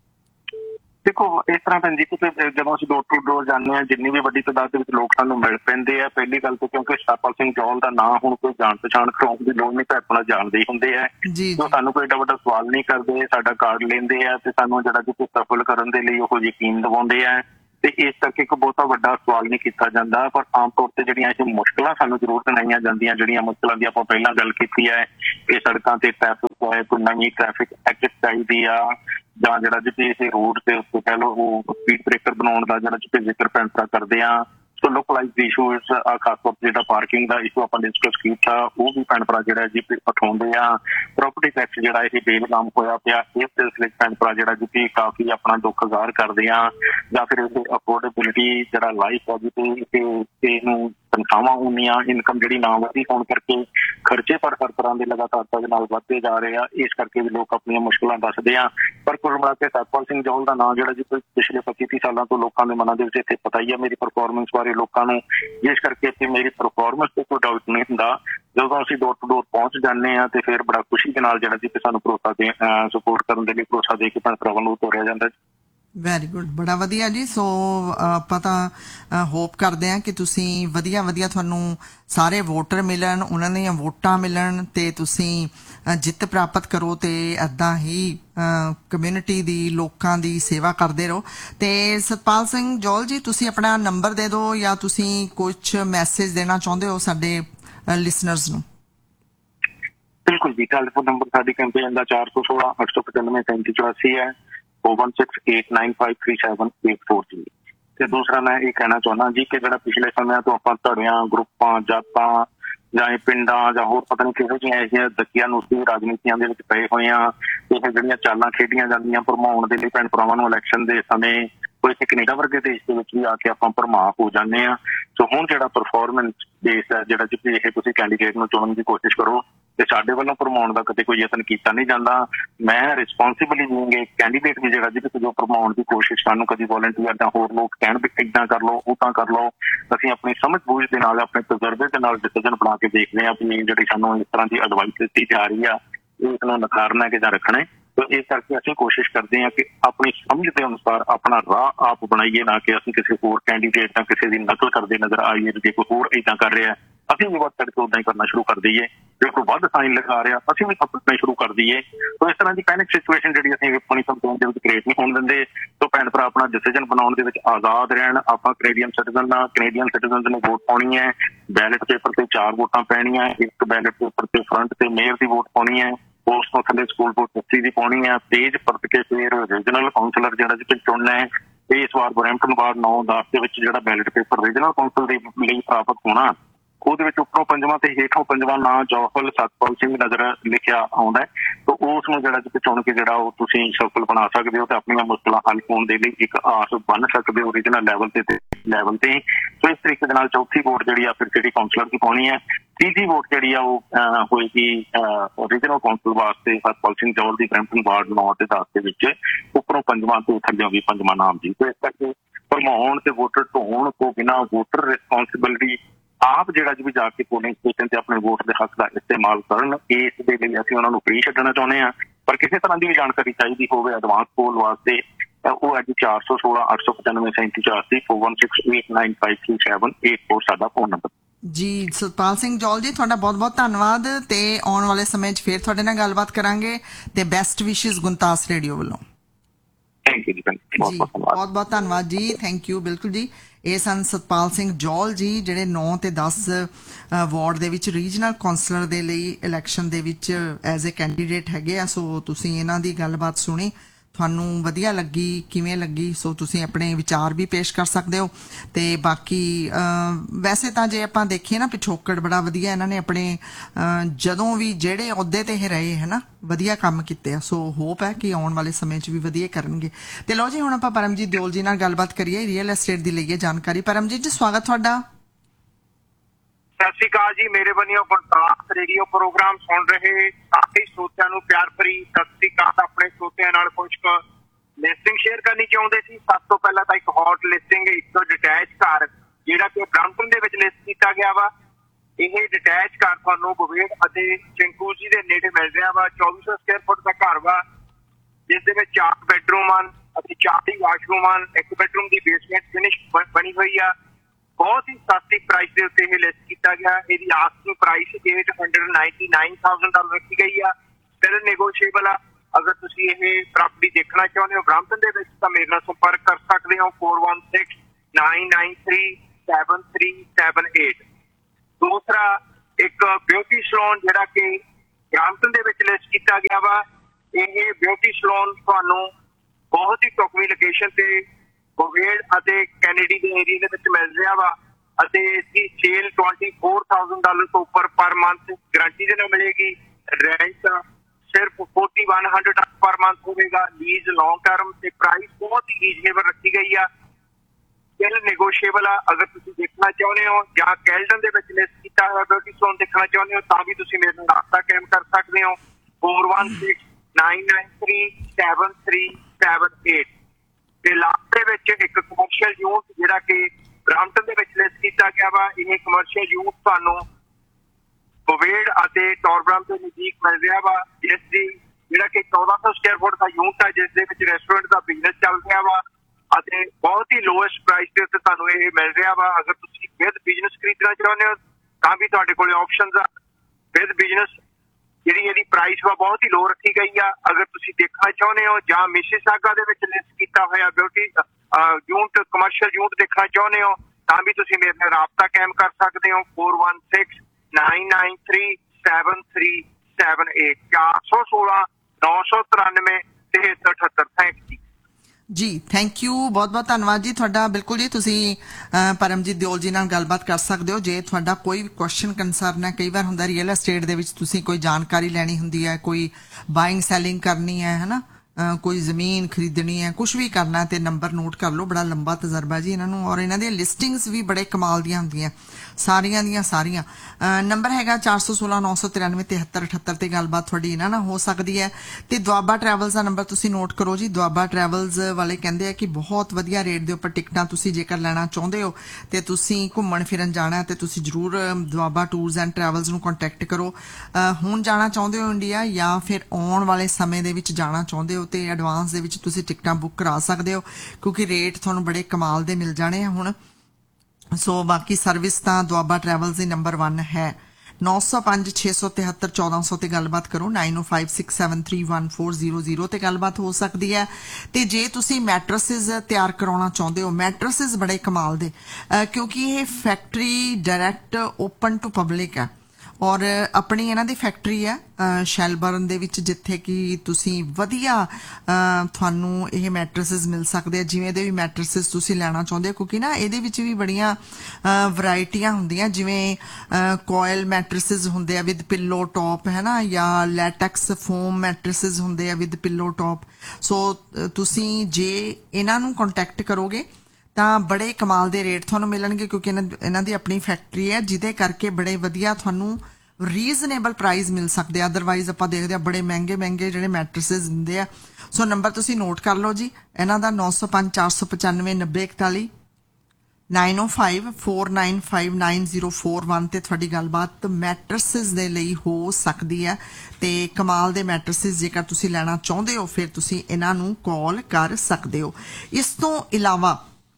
देखो इस तरह भैन जी, जो असं डोर टू डोर जाने हैं, जिन्नी भी वड्डी तादाद में लोग सानू मिल पैंदे आ। पहली गल तो क्योंकि सतपाल सिंह जौल का नाम हुण कोई जान पछाण कराउण दी लोड़ नहीं, भैपणा जानदे ही हुंदे आ। तो सानू कोई एडा वड्डा सवाल नहीं करदे, साडा कार्ड लेंदे आ ते सानू जिहड़ा कि सफल करन दे लई ओह यकीन दिवाउंदे आ। ते इस करके एक बहुता वड्डा सवाल नहीं किया जाता। पर आम तौर पर जिहड़ियां इह मुश्किलां सानू जरूर सुणाईयां जांदियां, जिहड़ियां मुश्किलां दी आपां पहिलां गल कीती है कि सड़कां ते ट्रैफिक ਹੈ, ਕੋਈ ਨਵੀਂ ਟ੍ਰੈਫਿਕ ਐਕਟ ਚਾਹੀਦੀ ਆ, ਜਾਂ ਜਿਹੜਾ ਜਿੱਥੇ ਇਹ ਰੋਡ ਤੇ ਉੱਤੇ ਕਹਿ ਲਓ ਉਹ ਸਪੀਡ ਬ੍ਰੇਕਰ ਬਣਾਉਣ ਦਾ ਜਿਹੜਾ ਜਿੱਥੇ ਜ਼ਿਕਰ ਭੈਣ ਭਰਾ ਕਰਦੇ ਆ। ਸੋ ਲੋਕਲਾਈਜ਼ ਇਸ਼ੂਜ਼ ਖਾਸ ਤੌਰ ਤੇ ਜਿਹੜਾ ਪਾਰਕਿੰਗ ਦਾ ਇਸ਼ੂ ਆਪਾਂ ਡਿਸਕਸ ਕੀਤਾ ਉਹ ਵੀ ਭੈਣ ਭਰਾ ਜਿਹੜਾ ਜੀ ਉਠਾਉਂਦੇ ਆ। ਪ੍ਰੋਪਰਟੀ ਟੈਕਸ ਜਿਹੜਾ ਇਹ ਬੇਲਗਾਮ ਹੋਇਆ ਪਿਆ, ਇਸ ਸਿਲਸਿਲੇ ਭੈਣ ਭਰਾ ਜਿਹੜਾ ਜੀ ਕਾਫੀ ਆਪਣਾ ਦੁੱਖ ਜ਼ਾਹਰ ਕਰਦੇ ਆ। ਜਾਂ ਫਿਰ ਇਹ ਅਫੋਰਡੇਬਿਲਿਟੀ ਜਿਹੜਾ ਲਾਈਫ ਹੈ ਜਿੱਥੇ ਇਹਨੂੰ ਤਨਖਾਹਾਂ ਉਨੀਆਂ ਇਨਕਮ ਜਿਹੜੀ ਨਾ ਵਧੀ ਹੋਣ ਕਰਕੇ ਖਰਚੇ ਪਰ ਹਰ ਤਰ੍ਹਾਂ ਦੇ ਲਗਾਤਾਰਤਾ ਦੇ ਨਾਲ ਵੱਧਦੇ ਜਾ ਰਹੇ ਆ। ਇਸ ਕਰਕੇ ਵੀ ਲੋਕ ਆਪਣੀਆਂ ਮੁਸ਼ਕਲਾਂ ਦੱਸਦੇ ਆ। ਪਰ ਕੁੱਲ ਮਿਲਾ ਕੇ ਸਤਪਾਲ ਸਿੰਘ ਜੌਹਲ ਦਾ ਨਾਂ ਜਿਹੜਾ ਜੀ ਪਿਛਲੇ ਪੱਚੀ ਤੀਹ ਸਾਲਾਂ ਤੋਂ ਲੋਕਾਂ ਦੇ ਮਨਾਂ ਦੇ ਵਿੱਚ ਇੱਥੇ ਪਤਾ ਹੀ ਆ ਮੇਰੀ ਪਰਫਾਰਮੈਂਸ ਬਾਰੇ ਲੋਕਾਂ ਨੂੰ, ਜਿਸ ਕਰਕੇ ਇੱਥੇ ਮੇਰੀ ਪਰਫਾਰਮੈਂਸ ਤੇ ਕੋਈ ਡਾਊਟ ਨਹੀਂ ਹੁੰਦਾ। ਜਦੋਂ ਅਸੀਂ ਡੋਰ ਟੂ ਡੋਰ ਪਹੁੰਚ ਜਾਂਦੇ ਹਾਂ ਤੇ ਫਿਰ ਬੜਾ ਖੁਸ਼ੀ ਦੇ ਨਾਲ ਜਿਹੜਾ ਜੀ ਸਾਨੂੰ ਭਰੋਸਾ ਦੇ ਸਪੋਰਟ ਕਰਨ ਦੇ ਲਈ ਭਰੋਸਾ ਦੇ ਕੇ ਭੈਣ ਭਰਾਵਾਂ ਨੂੰ ਤੋਰਿਆ ਜਾਂਦਾ। ਵੈਰੀ ਗੁੱਡ, ਬੜਾ ਵਧੀਆ ਜੀ। ਸੋ ਆਪਾਂ ਤਾਂ ਹੋਪ ਕਰਦੇ ਹਾਂ ਕਿ ਤੁਸੀਂ ਵਧੀਆ ਵਧੀਆ ਤੁਹਾਨੂੰ ਸਾਰੇ ਵੋਟਰ ਮਿਲਣ, ਉਹਨਾਂ ਦੀਆਂ ਵੋਟਾਂ ਮਿਲਣ ਤੇ ਤੁਸੀਂ ਜਿੱਤ ਪ੍ਰਾਪਤ ਕਰੋ ਤੇ ਇੱਦਾਂ ਹੀ ਕਮਿਊਨਿਟੀ ਦੀ ਲੋਕਾਂ ਦੀ ਸੇਵਾ ਕਰਦੇ ਰਹੋ। ਤੇ ਸਤਪਾਲ ਸਿੰਘ ਜੌਹਲ ਜੀ ਤੁਸੀਂ ਆਪਣਾ ਨੰਬਰ ਦੇ ਦਿਓ ਜਾਂ ਤੁਸੀਂ ਕੁਝ ਮੈਸੇਜ ਦੇਣਾ ਚਾਹੁੰਦੇ ਹੋ ਸਾਡੇ ਲਿਸਨਰਸ ਨੂੰ। ਬਿਲਕੁਲ ਜੀ, ਟੈਲੀਫੋਨ ਨੰਬਰ ਸਾਡੀ ਕੈਂਪੇਨ ਦਾ ਚਾਰ ਸੌ ਸੋਲਾਂ ਅੱਠ ਸੌ ਪਚਾਨਵੇਂ ਸੈਂਤੀ ਚੁਰਾਸੀ ਹੈ four one six eight nine five three seven eight four ਜੀ। ਤੇ ਦੂਸਰਾ ਮੈਂ ਇਹ ਕਹਿਣਾ ਚਾਹੁੰਦਾ ਜੀ ਕਿ ਜਿਹੜਾ ਪਿਛਲੇ ਸਮਿਆਂ ਤੋਂ ਆਪਾਂ ਧੜਿਆਂ, ਗਰੁੱਪਾਂ, ਜਾਤਾਂ ਜਾਂ ਇਹ ਪਿੰਡਾਂ ਜਾਂ ਹੋਰ ਪਤਾ ਨਹੀਂ ਕਿਹੋ ਜਿਹੀਆਂ ਐਸੀਆਂ ਦਕੀਆਂ ਨੂਸੀ ਰਾਜਨੀਤੀਆਂ ਦੇ ਵਿੱਚ ਪਏ ਹੋਏ ਆ, ਇਹ ਜਿਹੜੀਆਂ ਚਾਲਾਂ ਖੇਡੀਆਂ ਜਾਂਦੀਆਂ ਭਰਮਾਉਣ ਦੇ ਲਈ ਭੈਣ ਭਰਾਵਾਂ ਨੂੰ ਇਲੈਕਸ਼ਨ ਦੇ ਸਮੇਂ ਕੋਈ ਕੈਨੇਡਾ ਵਰਗੇ ਦੇਸ਼ ਦੇ ਵਿੱਚ ਵੀ ਆ ਕੇ ਆਪਾਂ ਭਰਮਾ ਹੋ ਜਾਂਦੇ ਆ। ਸੋ ਹੁਣ ਜਿਹੜਾ ਪਰਫਾਰਮੈਂਸ ਬੇਸ ਹੈ ਜਿਹੜਾ ਜਿੱਥੇ ਇਹ ਤੁਸੀਂ ਕੈਂਡੀਡੇਟ ਨੂੰ ਚੁਣਨ ਦੀ ਕੋਸ਼ਿਸ਼ ਕਰੋ ਤੇ ਸਾਡੇ ਵੱਲੋਂ ਭਰਮਾਉਣ ਦਾ ਕਦੇ ਕੋਈ ਯਤਨ ਕੀਤਾ ਨਹੀਂ ਜਾਂਦਾ। ਮੈਂ ਰਿਸਪੌਂਸਿਬਲੀ ਹੋਵਾਂਗੇ ਕੈਂਡੀਡੇਟ ਵੀ ਜਿਹੜਾ ਜਿਹਦੇ ਜੋ ਭਰਮਾਉਣ ਦੀ ਕੋਸ਼ਿਸ਼ ਸਾਨੂੰ ਕਦੀ ਵੋਲੰਟੀਅਰ ਜਾਂ ਹੋਰ ਲੋਕ ਕਹਿਣ ਵੀ ਇੱਦਾਂ ਕਰ ਲਓ ਉਹ ਤਾਂ ਕਰ ਲਓ, ਅਸੀਂ ਆਪਣੀ ਸਮਝ ਬੂਝ ਦੇ ਨਾਲ ਆਪਣੇ ਤਜਰਬੇ ਦੇ ਨਾਲ ਡਿਸੀਜਨ ਬਣਾ ਕੇ ਦੇਖਦੇ ਹਾਂ ਵੀ ਜਿਹੜੀ ਸਾਨੂੰ ਇਸ ਤਰ੍ਹਾਂ ਦੀ ਐਡਵਾਈਸ ਦਿੱਤੀ ਜਾ ਰਹੀ ਆ ਇਸ ਨੂੰ ਨਕਾਰਨਾ ਕਿ ਜਾਂ ਰੱਖਣਾ। तो इस करके असं कोशिश करते हैं कि अपनी समझ के अनुसार अपना राह आप बनाइए, ना कि असं किसी होर कैंडीडेट या किसी की नकल करते नजर आइए जे कोई होर इदा कर रहा है असं भी वध करके उदा ही करना शुरू कर दईए, जो कोई वध साइन लगा रहा असं भी अपना शुरू कर दईए। तो इस तरह की पैनिक सिचुएशन जी असं अपनी कंपेन के क्रिएट नहीं होने देंगे। तो भैन भरा अपना डिसीजन बनाने के आजाद रहन। आप कैनेडियन सिटीजन हाँ, कैनेडियन सिटीजन ने वोट पानी है, बैलेट पेपर से चार वोटां पैणियां, एक बैलेट पेपर से फ्रंट से मेयर की वोट पानी है, ਉਸ ਤੋਂ ਥੱਲੇ ਸਕੂਲ ਬੋਰਡ ਬੱਚੀ ਦੀ ਪਾਉਣੀ ਹੈ, ਤੇਜ ਪਰਤ ਕੇ ਫਿਰ ਰੀਜਨਲ ਕਾਉਂਸਲਰ ਜਿਹੜਾ ਜਿਹਦੇ ਚੁਣਨਾ ਹੈ। ਇਸ ਵਾਰ ਬਰੈਂਪਟਨ ਵਾਰਡ ਨੌ ਦਸ ਦੇ ਵਿੱਚ ਜਿਹੜਾ ਬੈਲਟ ਪੇਪਰ ਰੀਜਨਲ ਕਾਉਂਸਲ ਦੇ ਲਈ ਪ੍ਰਾਪਤ ਹੋਣਾ, ਉਹਦੇ ਵਿੱਚ ਉੱਪਰੋਂ ਪੰਜਵਾਂ ਤੇ ਹੇਠੋਂ ਪੰਜਵਾਂ ਨਾਂ ਜੌਹਲ ਸਤਪਾਲ ਸਿੰਘ ਨਜ਼ਰ ਲਿਖਿਆ ਆਉਂਦਾ ਹੈ। ਤਾਂ ਉਸ ਨੂੰ ਜਿਹੜਾ ਜਿੱਥੇ ਚੁਣ ਕੇ ਜਿਹੜਾ ਉਹ ਤੁਸੀਂ ਸਫਲ ਬਣਾ ਸਕਦੇ ਹੋ ਤੇ ਆਪਣੀਆਂ ਮੁਸ਼ਕਲਾਂ ਹੱਲ ਹੋਣ ਦੇ ਲਈ ਇੱਕ ਆਸ ਬਣ ਸਕਦੇ ਹੋ ਰੀਜਨਲ ਲੈਵਲ ਤੇ ਲੈਵਲ ਤੇ। ਸੋ ਇਸ ਤਰੀਕੇ ਦੇ ਨਾਲ ਚੌਥੀ ਵੋਟ ਜਿਹੜੀ ਆ ਫਿਰ ਸਿਟੀ ਕਾਉਂਸਲਰ ਦੀ ਪਾਉਣੀ ਹੈ। ਤੀਜੀ ਵੋਟ ਜਿਹੜੀ ਆ ਉਹ ਹੋਏਗੀ ਰੀਜਨਲ ਕਾਉਂਸਲ ਵਾਸਤੇ ਸਤਪਾਲ ਸਿੰਘ ਜੌਹਲ ਦੀ ਬਰੈਂਪਟਨ ਵਾਰਡ ਨੌ ਤੇ ਦਸ ਦੇ ਵਿੱਚ ਉੱਪਰੋਂ ਪੰਜਵਾਂ ਤੇ ਥੱਲਿਓਂ ਵੀ ਪੰਜਵਾਂ ਨਾਮ ਜੀ। ਸੋ ਇਸ ਕਰਕੇ ਭਰਮਾਉਣ ਤੇ ਵੋਟਰ ਢੋਣ ਤੋਂ ਬਿਨਾਂ ਵੋਟਰ ਰਿਸਪੌਂਸਿਬਿਲਿਟੀ ਆਪ ਜਿਹੜਾ ਜੀ ਵੀ ਜਾ ਕੇ ਪੋਲਿੰਗ ਸਟੇਸ਼ਨ ਤੇ ਆਪਣੇ ਵੋਟ ਦੇ ਹੱਕ ਦਾ ਇਸਤੇਮਾਲ ਕਰਨ। ਇਸ ਦੇ ਲਈ ਅਸੀਂ ਉਹਨਾਂ ਨੂੰ ਫ੍ਰੀ ਛੱਡਣਾ ਚਾਹੁੰਦੇ ਹਾਂ, ਪਰ ਕਿਸੇ ਤਰ੍ਹਾਂ ਦੀ ਵੀ ਜਾਣਕਾਰੀ ਚਾਹੀਦੀ ਹੋਵੇ ਐਡਵਾਂਸ ਪੋਲ ਵਾਸਤੇ ਉਹ ਅੱਜ ਚਾਰ ਸੌ ਸੋਲਾਂ ਅੱਠ ਸੌ ਪਚਾਨਵੇਂ ਸੈਂਤੀ ਚੁਰਾਸੀ four one six eight nine five three seven eight four ਸਾਡਾ ਫੋਨ ਨੰਬਰ ਜੀ। ਸਤਪਾਲ ਸਿੰਘ ਜੌਹਲ ਜੀ ਤੁਹਾਡਾ ਬਹੁਤ ਬਹੁਤ ਧੰਨਵਾਦ ਤੇ ਆਉਣ ਵਾਲੇ ਸਮੇਂ 'ਚ ਫਿਰ ਤੁਹਾਡੇ ਨਾਲ ਗੱਲਬਾਤ ਕਰਾਂਗੇ ਤੇ ਬੈਸਟ ਵਿਸ਼ੇਸ ਗੁੰਤਾਸ ਰੇਡੀਓ ਵੱਲੋਂ। ਥੈਂਕ ਯੂ ਜੀ, ਬਹੁਤ ਬਹੁਤ ਧੰਨਵਾਦ ਜੀ, ਥੈਂਕ ਯੂ। ਬਿਲਕੁਲ ਜੀ, ਇਹ ਸਨ ਸਤਪਾਲ ਸਿੰਘ ਜੌਹਲ ਜੀ ਜਿਹੜੇ ਨੌ ਤੇ ਦਸ ਵਾਰਡ ਦੇ ਵਿੱਚ ਰੀਜਨਲ ਕਾਉਂਸਲਰ ਦੇ ਲਈ ਇਲੈਕਸ਼ਨ ਦੇ ਵਿੱਚ ਐਜ਼ ਏ ਕੈਂਡੀਡੇਟ ਹੈਗੇ ਆ। ਸੋ ਤੁਸੀਂ ਇਹਨਾਂ ਦੀ ਗੱਲਬਾਤ ਸੁਣੀ, ਤੁਹਾਨੂੰ ਵਧੀਆ ਲੱਗੀ, ਕਿਵੇਂ ਲੱਗੀ, ਸੋ ਤੁਸੀਂ ਆਪਣੇ ਵਿਚਾਰ ਵੀ ਪੇਸ਼ ਕਰ ਸਕਦੇ ਹੋ। ਤੇ ਬਾਕੀ ਵੈਸੇ ਤਾਂ ਜੇ ਆਪਾਂ ਦੇਖੀਏ ਨਾ ਪਿਛੋਕੜ ਬੜਾ ਵਧੀਆ ਇਹਨਾਂ ਨੇ ਆਪਣੇ ਜਦੋਂ ਵੀ ਜਿਹੜੇ ਅਹੁਦੇ ਤੇ ਇਹ ਰਹੇ ਹੈ ਨਾ ਵਧੀਆ ਕੰਮ ਕੀਤੇ ਆ। ਸੋ ਹੋਪ ਹੈ ਕਿ ਆਉਣ ਵਾਲੇ ਸਮੇਂ 'ਚ ਵੀ ਵਧੀਆ ਕਰਨਗੇ। ਤੇ ਲਓ ਜੀ ਹੁਣ ਆਪਾਂ ਪਰਮਜੀਤ ਦਿਓਲ ਜੀ ਨਾਲ ਗੱਲਬਾਤ ਕਰੀਏ, ਰੀਅਲ ਐਸਟੇਟ ਦੀ ਲਈਏ ਜਾਣਕਾਰੀ। ਪਰਮਜੀਤ ਜੀ ਸਵਾਗਤ ਤੁਹਾਡਾ। ਸਤਿ ਸ਼੍ਰੀ ਅਕਾਲ ਜੀ, ਮੇਰੇ ਵੱਲੋਂ ਗੁਰਦਾਸ ਰੇਡੀਓ ਪ੍ਰੋਗਰਾਮ ਸੁਣ ਰਹੇ ਸਾਰੇ ਸਰੋਤਿਆਂ ਨੂੰ ਪਿਆਰ ਭਰੀ ਸਤਿ ਸ਼੍ਰੀ ਅਕਾਲ। ਆਪਣੇ ਸਰੋਤਿਆਂ ਨਾਲ ਕੁਝ ਕੁ ਲਿਸਟਿੰਗ ਸ਼ੇਅਰ ਕਰਨੀ ਚਾਹੁੰਦੇ ਸੀ। ਸਭ ਤੋਂ ਪਹਿਲਾਂ ਤਾਂ ਇੱਕ ਹੌਟ ਲਿਸਟਿੰਗ, ਇੱਕ ਡਿਟੈਚ ਘਰ ਜਿਹੜਾ ਕਿ ਬ੍ਰੈਂਪਟਨ ਦੇ ਵਿੱਚ ਲਿਸਟ ਕੀਤਾ ਗਿਆ ਵਾ। ਇਹ ਡਿਟੈਚ ਘਰ ਤੁਹਾਨੂੰ ਬਵੇੜ ਅਤੇ ਚਿੰਕੂਜੀ ਦੇ ਨੇੜੇ ਮਿਲ ਰਿਹਾ ਵਾ। ਚੌਵੀ ਸੌ ਸਕੁਅਰ ਫੁੱਟ ਦਾ ਘਰ ਵਾ, ਜਿਸ ਦੇ ਵਿੱਚ ਚਾਰ ਬੈਡਰੂਮ ਹਨ ਅਤੇ ਚਾਰ ਹੀ ਵਾਸ਼ਰੂਮ ਹਨ। ਇੱਕ ਬੈਡਰੂਮ ਦੀ ਬੇਸਮੈਂਟ ਫਿਨਿਸ਼ ਬਣੀ ਹੋਈ ਆ। ਬਹੁਤ ਹੀ ਸਸਤੀ ਪ੍ਰਾਈਸ ਦੇ ਉੱਤੇ ਇਹ ਲਿਸਟ ਕੀਤਾ ਗਿਆ। ਇਹਦੀ asking price eight hundred ninety nine thousand dollar ਰੱਖੀ ਗਈ ਆ। ਫਿਰ ਨੈਗੋਸ਼ੀਏਬਲ ਆ। ਅਗਰ ਤੁਸੀਂ ਇਹ ਪ੍ਰਾਪਰਟੀ ਦੇਖਣਾ ਚਾਹੁੰਦੇ ਹੋ ਬ੍ਰੈਂਪਟਨ ਦੇ ਵਿੱਚ ਤਾਂ ਮੇਰੇ ਨਾਲ ਸੰਪਰਕ ਕਰ ਸਕਦੇ ਹੋ four one six nine nine three seven three seven eight. ਦੂਸਰਾ ਇੱਕ ਬਿਊਟੀ ਸਲੂਨ ਜਿਹੜਾ ਕਿ ਬ੍ਰਾਂਪਟਨ ਦੇ ਵਿੱਚ ਲਿਸਟ ਕੀਤਾ ਗਿਆ ਵਾ। ਇਹ ਬਿਊਟੀ ਸਲੂਨ ਤੁਹਾਨੂੰ ਬਹੁਤ ਹੀ ਢੁਕਵੀਂ ਲੋਕੇਸ਼ਨ ਤੇ ਬੋਵੇਡ ਅਤੇ ਕੈਨੇਡੀ ਦੇ ਏਰੀਆ ਦੇ ਵਿੱਚ ਮਿਲ ਰਿਹਾ ਵਾ ਅਤੇ ਇਸ ਦੀ ਸੇਲ ਚੌਵੀ ਹਜ਼ਾਰ ਡਾਲਰ ਤੋਂ ਉੱਪਰ ਪਰ ਮੰਥ ਗਰੰਟੀ ਦੇ ਨਾਲ ਮਿਲੇਗੀ। ਰੈਂਟ ਸਿਰਫ ਇਕਤਾਲੀ ਸੌ ਪਰ ਮੰਥ ਹੋਵੇਗਾ। ਲੀਜ਼ ਲੌਂਗ ਟਰਮ ਤੇ ਪ੍ਰਾਈਸ ਬਹੁਤ ਹੀ ਰੀਜ਼ਨੇਬਲ ਰੱਖੀ ਗਈ ਆ। ਬਿਲ ਨੈਗੋਸ਼ੀਏਬਲ ਆ। ਅਗਰ ਤੁਸੀਂ ਦੇਖਣਾ ਚਾਹੁੰਦੇ ਹੋ ਜਾਂ ਕੈਲਡਨ ਦੇ ਵਿੱਚ ਲਿਸਟ ਕੀਤਾ ਹੋਇਆ ਬਿਊਟੀ ਸਲੂਨ ਦੇਖਣਾ ਚਾਹੁੰਦੇ ਹੋ ਤਾਂ ਵੀ ਤੁਸੀਂ ਮੇਰੇ ਨਾਲ ਰਾਬਤਾ ਕਾਇਮ ਕਰ ਸਕਦੇ ਹੋ। Four one six nine nine three seven three seven eight ਤੇ ਲਾਸਟ ਦੇ ਵਿੱਚ ਇੱਕ ਕਮਰਸ਼ੀਅਲ ਯੂਨਿਟ ਜਿਹੜਾ ਕਿ ਬ੍ਰਾਂਪਟਨ ਦੇ ਵਿੱਚ ਲਿਸਟ ਕੀਤਾ ਗਿਆ ਵਾ। ਇਹ ਕਮਰਸ਼ੀਅਲ ਯੂਨਿਟ ਤੁਹਾਨੂੰ ਬੋਵੇਡ ਅਤੇ ਟੋਰਬ੍ਰਾਮ ਦੇ ਨਜ਼ਦੀਕ ਮਿਲ ਰਿਹਾ ਵਾ, ਜਿਸ ਦੀ ਜਿਹੜਾ ਕਿ ਚੌਦਾਂ ਸੌ ਸਕੁਅਰ ਫੁੱਟ ਦਾ ਯੂਨਿਟ ਹੈ, ਜਿਸ ਦੇ ਵਿੱਚ ਰੈਸਟੋਰੈਂਟ ਦਾ ਬਿਜ਼ਨਸ ਚੱਲ ਰਿਹਾ ਵਾ ਅਤੇ ਬਹੁਤ ਹੀ ਲੋਐਸਟ ਪ੍ਰਾਈਸ ਦੇ ਉੱਤੇ ਤੁਹਾਨੂੰ ਇਹ ਮਿਲ ਰਿਹਾ ਵਾ। ਅਗਰ ਤੁਸੀਂ ਵਿਦ ਬਿਜ਼ਨਸ ਖਰੀਦਣਾ ਚਾਹੁੰਦੇ ਹੋ ਤਾਂ ਵੀ ਤੁਹਾਡੇ ਕੋਲ ਆਪਸ਼ਨਸ ਆ। ਵਿਦ ਬਿਜ਼ਨਸ ਜਿਹੜੀ ਇਹਦੀ ਪ੍ਰਾਈਸ ਵਾ ਬਹੁਤ ਹੀ ਲੋ ਰੱਖੀ ਗਈ ਆ। ਅਗਰ ਤੁਸੀਂ ਦੇਖਣਾ ਚਾਹੁੰਦੇ ਹੋ ਜਾਂ ਮਿਸੀਸਾਗਾ ਦੇ ਵਿੱਚ ਲਿਸਟ ਕੀਤਾ ਹੋਇਆ ਬਿਊਟੀ ਯੂਨਿਟ ਕਮਰਸ਼ੀਅਲ ਯੂਨਿਟ ਦੇਖਣਾ ਚਾਹੁੰਦੇ ਹੋ ਤਾਂ ਵੀ ਤੁਸੀਂ ਮੇਰੇ ਨਾਲ ਰਾਬਤਾ ਕਾਇਮ ਕਰ ਸਕਦੇ ਹੋ। Four one six nine nine three seven three seven eight ਚਾਰ ਸੌ ਸੋਲਾਂ ਨੌ ਸੌ ਤਰਾਨਵੇਂ ਤਿਹੱਤਰ ਅਠੱਤਰ। ਥੈਂਕ ਯੂ ਜੀ, ਥੈਂਕ ਯੂ, ਬਹੁਤ ਬਹੁਤ ਧੰਨਵਾਦ ਜੀ ਤੁਹਾਡਾ। ਬਿਲਕੁਲ ਜੀ, ਤੁਸੀਂ ਪਰਮਜੀਤ ਦਿਓਲ ਜੀ ਨਾਲ ਗੱਲਬਾਤ ਕਰ ਸਕਦੇ ਹੋ ਜੇ ਤੁਹਾਡਾ ਕੋਈ ਵੀ ਕੁਐਸਚਨ ਕੰਸਰਨ ਹੈ। ਕਈ ਵਾਰ ਹੁੰਦਾ ਰੀਅਲ ਐਸਟੇਟ ਦੇ ਵਿੱਚ ਤੁਸੀਂ ਕੋਈ ਜਾਣਕਾਰੀ ਲੈਣੀ ਹੁੰਦੀ ਹੈ, ਕੋਈ ਬਾਇੰਗ ਸੈਲਿੰਗ ਕਰਨੀ ਹੈ, ਹਨਾ, ਕੋਈ ਜ਼ਮੀਨ ਖਰੀਦਣੀ ਹੈ, ਕੁਝ ਵੀ ਕਰਨਾ ਤੇ ਨੰਬਰ ਨੋਟ ਕਰ ਲਓ। ਬੜਾ ਲੰਬਾ ਤਜਰਬਾ ਜੀ ਇਹਨਾਂ ਨੂੰ ਔਰ ਇਹਨਾਂ ਦੀਆਂ ਲਿਸਟਿੰਗਸ ਵੀ ਬੜੇ ਕਮਾਲ ਦੀਆਂ ਹੁੰਦੀਆਂ ਸਾਰੀਆਂ ਦੀਆਂ ਸਾਰੀਆਂ। ਨੰਬਰ ਹੈਗਾ ਚਾਰ ਸੌ ਸੋਲਾਂ ਨੌ ਸੌ ਤਿਰਾਨਵੇਂ ਤਿਹੱਤਰ ਅਠੱਤਰ ਤੇ ਗੱਲਬਾਤ ਤੁਹਾਡੀ ਇਹਨਾਂ ਨਾਲ ਹੋ ਸਕਦੀ ਹੈ। ਤੇ ਦੁਆਬਾ ਟਰੈਵਲਸ ਦਾ ਨੰਬਰ ਤੁਸੀਂ ਨੋਟ ਕਰੋ ਜੀ। ਦੁਆਬਾ ਟਰੈਵਲਸ ਵਾਲੇ ਕਹਿੰਦੇ ਆ ਕਿ ਬਹੁਤ ਵਧੀਆ ਰੇਟ ਦੇ ਉੱਪਰ ਟਿਕਟਾਂ ਤੁਸੀਂ ਜੇਕਰ ਲੈਣਾ ਚਾਹੁੰਦੇ ਹੋ ਤੇ ਤੁਸੀਂ ਘੁੰਮਣ ਫਿਰਨ ਜਾਣਾ ਤੇ ਤੁਸੀਂ ਜ਼ਰੂਰ ਦੁਆਬਾ ਟੂਰਸ ਐਂਡ ਟਰੈਵਲਸ ਨੂੰ ਕੰਟੈਕਟ ਕਰੋ। ਹੁਣ ਜਾਣਾ ਚਾਹੁੰਦੇ ਹੋ ਇੰਡੀਆ ਜਾਂ ਫਿਰ ਆਉਣ ਵਾਲੇ ਸਮੇਂ ਦੇ ਵਿੱਚ ਜਾਣਾ ਚਾਹੁੰਦੇ ਹੋ ਤੇ ਐਡਵਾਂਸ ਦੇ ਵਿੱਚ ਤੁਸੀਂ ਟਿਕਟਾਂ ਬੁੱਕ ਕਰਾ ਸਕਦੇ ਹੋ ਕਿਉਂਕਿ ਰੇਟ ਤੁਹਾਨੂੰ ਬੜੇ ਕਮਾਲ ਦੇ ਮਿਲ ਜਾਣੇ ਆ ਹੁਣ। ਸੋ ਬਾਕੀ ਸਰਵਿਸ ਤਾਂ ਦੁਆਬਾ ਟਰੈਵਲਸ ਦੀ ਨੰਬਰ वन ਹੈ। ਨੌ ਸੌ ਪੰਜ ਛੇ ਸੌ ਤਿਹੱਤਰ ਚੌਦਾਂ ਸੌ ਤੇ ਗੱਲਬਾਤ ਕਰੋ। ਨਾਈਨ ਓ five six seven three one four zero zero ਤੇ ਗੱਲਬਾਤ ਹੋ ਸਕਦੀ ਹੈ। ਤੇ ਜੇ ਤੁਸੀਂ ਮੈਟਰਸਿਸ ਤਿਆਰ ਕਰਾਉਣਾ ਚਾਹੁੰਦੇ ਹੋ, ਮੈਟਰਸਿਸ ਬੜੇ ਕਮਾਲ ਦੇ ਕਿਉਂਕਿ ਇਹ factory direct open to public ਹੈ ਔਰ ਆਪਣੀ ਇਹਨਾਂ ਦੀ ਫੈਕਟਰੀ ਹੈ ਸ਼ੈਲਬਰਨ ਦੇ ਵਿੱਚ ਜਿੱਥੇ ਕਿ ਤੁਸੀਂ ਵਧੀਆ ਤੁਹਾਨੂੰ ਇਹ ਮੈਟਰਸਿਸ ਮਿਲ ਸਕਦੇ ਆ ਜਿਵੇਂ ਦੇ ਵੀ ਮੈਟਰਸਿਸ ਤੁਸੀਂ ਲੈਣਾ ਚਾਹੁੰਦੇ ਹੋ ਕਿਉਂਕਿ ਨਾ ਇਹਦੇ ਵਿੱਚ ਵੀ ਬੜੀਆਂ ਵੈਰਾਈਟੀਆਂ ਹੁੰਦੀਆਂ ਜਿਵੇਂ ਕੋਇਲ ਮੈਟਰਸਿਸ ਹੁੰਦੇ ਆ ਵਿਦ ਪਿੱਲੋ ਟੌਪ ਹੈ ਨਾ ਜਾਂ ਲੈਟੈਕਸ ਫੋਮ ਮੈਟਰਸਿਸ ਹੁੰਦੇ ਆ ਵਿਦ ਪਿੱਲੋ ਟੌਪ। ਸੋ ਤੁਸੀਂ ਜੇ ਇਹਨਾਂ ਨੂੰ ਕੰਟੈਕਟ ਕਰੋਗੇ ਤਾਂ ਬੜੇ ਕਮਾਲ ਦੇ ਰੇਟ ਤੁਹਾਨੂੰ ਮਿਲਣਗੇ ਕਿਉਂਕਿ ਇਹਨਾਂ ਦੀ ਆਪਣੀ ਫੈਕਟਰੀ ਹੈ ਜਿਹਦੇ ਕਰਕੇ ਬੜੇ ਵਧੀਆ ਤੁਹਾਨੂੰ ਰੀਜ਼ਨੇਬਲ ਪ੍ਰਾਈਸ ਮਿਲ ਸਕਦੇ ਆ। ਅਦਰਵਾਈਜ਼ ਆਪਾਂ ਦੇਖਦੇ ਆ ਬੜੇ ਮਹਿੰਗੇ ਮਹਿੰਗੇ ਜਿਹੜੇ ਮੈਟਰਸਿਸ ਦਿੰਦੇ ਆ। ਸੋ ਨੰਬਰ ਤੁਸੀਂ ਨੋਟ ਕਰ ਲਓ ਜੀ ਇਹਨਾਂ ਦਾ ਨੌ ਸੌ ਪੰਜ ਚਾਰ ਸੌ ਪਚਾਨਵੇਂ ਨੱਬੇ ਇਕਤਾਲੀ ਨਾਈਨ ਓ five four nine five nine zero four one ਤੇ ਤੁਹਾਡੀ ਗੱਲਬਾਤ ਮੈਟਰਸਿਸ ਦੇ ਲਈ ਹੋ ਸਕਦੀ ਹੈ ਤੇ ਕਮਾਲ ਦੇ ਮੈਟਰਸਿਸ ਜੇਕਰ ਤੁਸੀਂ ਲੈਣਾ ਚਾਹੁੰਦੇ ਹੋ ਫਿਰ ਤੁਸੀਂ ਇਹਨਾਂ ਨੂੰ ਕਾਲ ਕਰ ਸਕਦੇ ਹੋ। ਇਸ ਤੋਂ ਇਲਾਵਾ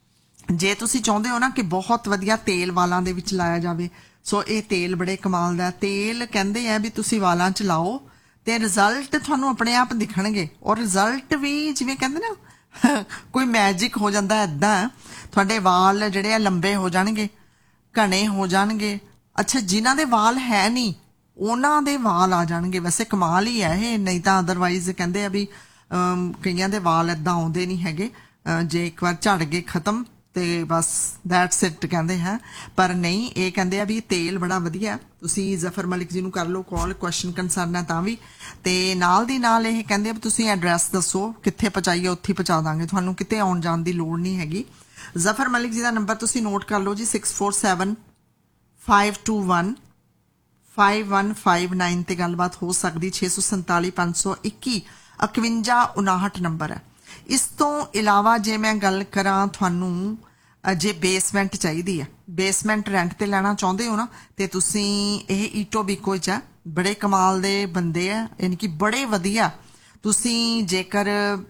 ਜੇ ਤੁਸੀਂ ਚਾਹੁੰਦੇ ਹੋ ਨਾ ਕਿ ਬਹੁਤ ਵਧੀਆ ਤੇਲ ਵਾਲਾਂ ਦੇ ਵਿੱਚ ਲਾਇਆ ਜਾਵੇ ਸੋ ਇਹ ਤੇਲ ਬੜੇ ਕਮਾਲ ਦਾ ਤੇਲ ਕਹਿੰਦੇ ਆ ਵੀ ਤੁਸੀਂ ਵਾਲਾਂ 'ਚ ਲਾਓ ਤੇ ਰਿਜ਼ਲਟ ਤੁਹਾਨੂੰ ਆਪਣੇ ਆਪ ਦਿਖਣਗੇ ਔਰ ਰਿਜ਼ਲਟ ਵੀ ਜਿਵੇਂ ਕਹਿੰਦੇ ਨਾ ਕੋਈ ਮੈਜਿਕ ਹੋ ਜਾਂਦਾ ਏਦਾਂ ਤੁਹਾਡੇ ਵਾਲ ਜਿਹੜੇ ਆ ਲੰਬੇ ਹੋ ਜਾਣਗੇ ਘਣੇ ਹੋ ਜਾਣਗੇ। ਅੱਛਾ ਜਿਨ੍ਹਾਂ ਦੇ ਵਾਲ ਹੈ ਨਹੀਂ ਉਹਨਾਂ ਦੇ ਵਾਲ ਆ ਜਾਣਗੇ। ਵੈਸੇ ਕਮਾਲ ਹੀ ਹੈ ਇਹ ਨਹੀਂ ਤਾਂ ਅਦਰਵਾਈਜ਼ ਕਹਿੰਦੇ ਆ ਵੀ ਕਈਆਂ ਦੇ ਵਾਲ ਏਦਾਂ ਆਉਂਦੇ ਨਹੀਂ ਹੈਗੇ ਜੇ ਇੱਕ ਵਾਰ ਝੜ ਗਏ ਖਤਮ ਤੇ ਬਸ ਦੈਟਸ ਇਟ ਕਹਿੰਦੇ ਹੈ ਪਰ ਨਹੀਂ ਇਹ ਕਹਿੰਦੇ ਆ ਵੀ ਤੇਲ ਬੜਾ ਵਧੀਆ। ਤੁਸੀਂ ਜ਼ਫਰ ਮਲਿਕ ਜੀ ਨੂੰ ਕਰ ਲਓ ਕਾਲ ਕੁਐਸਚਨ ਕੰਸਰਨ ਹੈ ਤਾਂ ਵੀ ਤੇ ਨਾਲ ਦੀ ਨਾਲ ਇਹ ਕਹਿੰਦੇ ਆ ਵੀ ਤੁਸੀਂ ਐਡਰੈਸ ਦੱਸੋ ਕਿੱਥੇ ਪਹੁੰਚਾਈਏ ਉੱਥੇ ਪਹੁੰਚਾ ਦਾਂਗੇ ਤੁਹਾਨੂੰ ਕਿਤੇ ਆਉਣ ਜਾਣ ਦੀ ਲੋੜ ਨਹੀਂ ਹੈਗੀ। ਜ਼ਫਰ ਮਲਿਕ ਜੀ ਦਾ ਨੰਬਰ ਤੁਸੀਂ ਨੋਟ ਕਰ ਲਓ G six four seven five to one five one five nine ਤੇ ਗੱਲਬਾਤ ਹੋ ਸਕਦੀ। ਛੇ ਸੌ ਸੰਤਾਲੀ ਪੰਜ ਸੌ ਇੱਕੀ ਇਕਵੰਜਾ ਉਨਾਹਠ ਨੰਬਰ ਹੈ। ਇਸ ਤੋਂ ਇਲਾਵਾ ਜੇ ਮੈਂ ਗੱਲ ਕਰਾਂ ਤੁਹਾਨੂੰ ਜੇ ਬੇਸਮੈਂਟ ਚਾਹੀਦੀ ਹੈ ਬੇਸਮੈਂਟ ਰੈਂਟ ਤੇ ਲੈਣਾ ਚਾਹੁੰਦੇ ਹੋ ਨਾ ਤੇ ਤੁਸੀਂ ਇਹ ਈਟੋਬੀਕੋ 'ਚ ਹੈ ਬੜੇ ਕਮਾਲ ਦੇ ਬੰਦੇ ਆ ਯਾਨੀ ਕਿ ਬੜੇ ਵਧੀਆ। ਤੁਸੀਂ ਜੇਕਰ